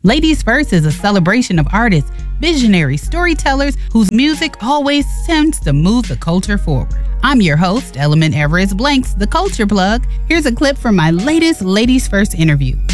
Ladies First is a celebration of artists, visionary storytellers whose music always tends to move the culture forward. I'm your host, Element Everest Blanks, the Culture Plug. Here's a clip from my latest Ladies First interview.